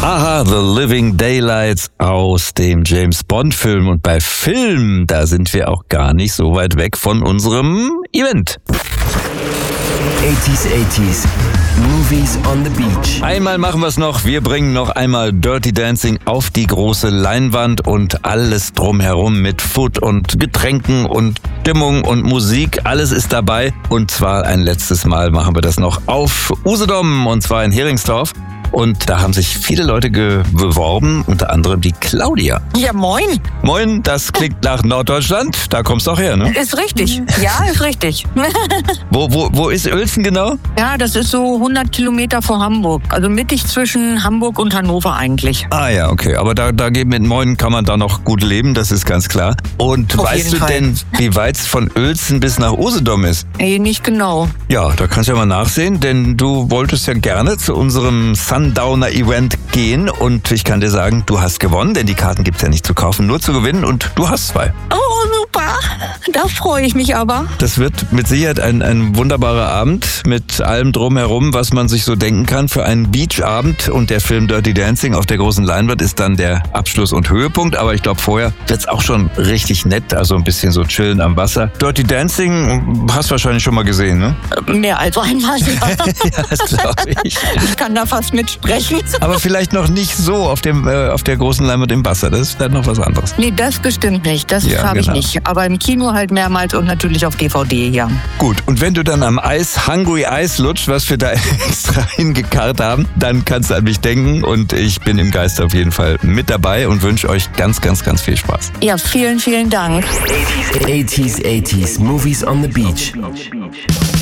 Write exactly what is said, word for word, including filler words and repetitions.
Haha, The Living Daylights aus dem James Bond Film. Und bei Film, da sind wir auch gar nicht so weit weg von unserem Event. achtziger, achtziger, Movies on the Beach. Einmal machen wir es noch. Wir bringen noch einmal Dirty Dancing auf die große Leinwand und alles drumherum mit Food und Getränken und Stimmung und Musik. Alles ist dabei. Und zwar ein letztes Mal machen wir das noch auf Usedom und zwar in Heringsdorf. Und da haben sich viele Leute beworben, unter anderem die Claudia. Ja, moin. Moin, das klingt nach Norddeutschland. Da kommst du auch her, ne? Ist richtig. Ja, ist richtig. Wo, wo, wo ist Uelzen genau? Ja, das ist so hundert Kilometer vor Hamburg. Also mittig zwischen Hamburg und Hannover eigentlich. Ah ja, okay. Aber da, da geht mit Moin kann man da noch gut leben, das ist ganz klar. Und Auf weißt jeden du Fall. denn, wie weit es von Uelzen bis nach Usedom ist? Nee, nicht genau. Ja, da kannst du ja mal nachsehen, denn du wolltest ja gerne zu unserem Sundowner-Event gehen und ich kann dir sagen, du hast gewonnen, denn die Karten gibt's ja nicht zu kaufen, nur zu gewinnen und du hast zwei. Oh, super. Da freue ich mich aber. Das wird mit Sicherheit ein, ein wunderbarer Abend mit allem drumherum, was man sich so denken kann für einen Beachabend und der Film Dirty Dancing auf der großen Leinwand ist dann der Abschluss und Höhepunkt, aber ich glaube vorher wird's auch schon richtig nett, also ein bisschen so chillen am Wasser. Dirty Dancing hast du wahrscheinlich schon mal gesehen, ne? Mehr als einmal. Ja, das glaube ich. Ich kann da fast mitsprechen. Aber vielleicht noch nicht so auf dem äh, auf der großen Leinwand im Wasser. Das ist dann noch was anderes. Nee, das bestimmt nicht. Das Ja, habe genau. ich nicht. Aber im Kino halt mehrmals und natürlich auf D V D, ja. Gut, und wenn du dann am Eis Hungry Eis lutscht, was wir da extra hingekarrt haben, dann kannst du an mich denken und ich bin im Geist auf jeden Fall mit dabei und wünsche euch ganz, ganz, ganz viel Spaß. Ja, vielen, vielen Dank. achtziger, achtziger, Movies on the Beach.